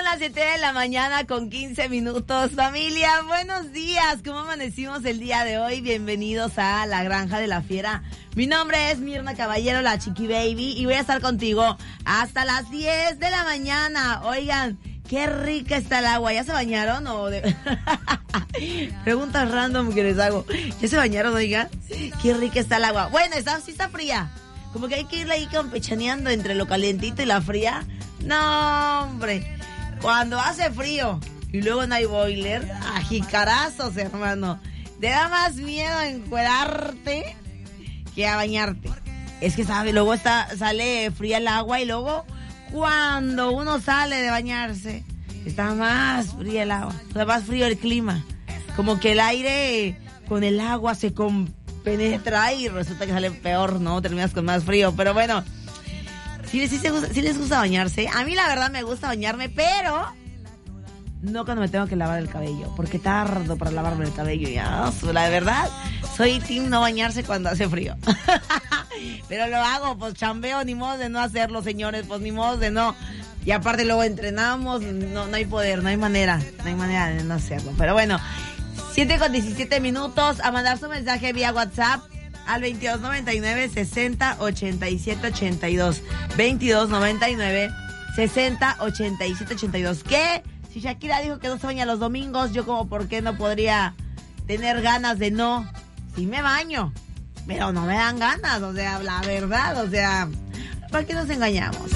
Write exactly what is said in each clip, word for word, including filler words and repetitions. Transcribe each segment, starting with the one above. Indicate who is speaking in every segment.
Speaker 1: las siete de la mañana con quince minutos. Familia, buenos días. ¿Cómo amanecimos el día de hoy? Bienvenidos a La Granja de la Fiera. Mi nombre es Mirna Caballero, la Chiqui Baby, y voy a estar contigo hasta las diez de la mañana. Oigan, qué rica está el agua. ¿Ya se bañaron o de... Preguntas random que les hago. ¿Ya se bañaron, oigan? Qué rica está el agua. Bueno, está, sí está fría. Como que hay que irle ahí campechaneando entre lo calentito y la fría. No, hombre. Cuando hace frío y luego no hay boiler, a jicarazos, hermano. Te da más miedo encuerarte que a bañarte. Es que, ¿sabe? Luego está, sale fría el agua y luego cuando uno sale de bañarse, está más fría el agua. O sea, más frío el clima. Como que el aire con el agua se compenetra y resulta que sale peor, ¿no? Terminas con más frío. Pero bueno, sí, sí, sí, sí les gusta bañarse. A mí la verdad me gusta bañarme, pero no cuando me tengo que lavar el cabello, porque tardo para lavarme el cabello. Ya, la verdad, soy team no bañarse cuando hace frío. Pero lo hago, pues chambeo, ni modo de no hacerlo, señores, pues ni modo de no. Y aparte luego entrenamos, no, no hay poder, no hay manera, no hay manera de no hacerlo. Pero bueno, siete con diecisiete minutos, a mandar su mensaje vía WhatsApp al veintidós noventa y nueve, sesenta, ochenta y siete, ochenta y dos. veintidós noventa y nueve, sesenta, ochenta y siete, ochenta y dos. ¿Qué? Si Shakira dijo que no se baña los domingos, yo como por qué no podría tener ganas de no. Sí me baño, pero no me dan ganas, o sea, la verdad, o sea, ¿para qué nos engañamos?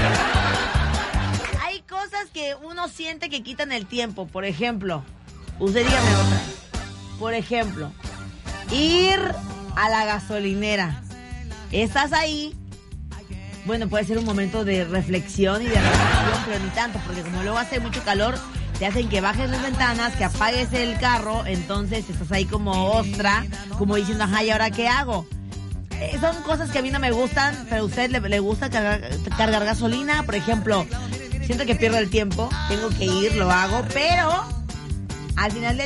Speaker 1: Hay cosas que uno siente que quitan el tiempo. Por ejemplo, usted dígame otra. Por ejemplo, ir a la gasolinera. Estás ahí. Bueno, puede ser un momento de reflexión y de relajación, pero ni tanto, porque como luego hace mucho calor, te hacen que bajes las ventanas, que apagues el carro, entonces estás ahí como ostra, como diciendo, ajá, ¿y ahora qué hago? Eh, son cosas que a mí no me gustan, pero a usted le, le gusta cargar, cargar gasolina. Por ejemplo, siento que pierdo el tiempo, tengo que ir, lo hago, pero al final del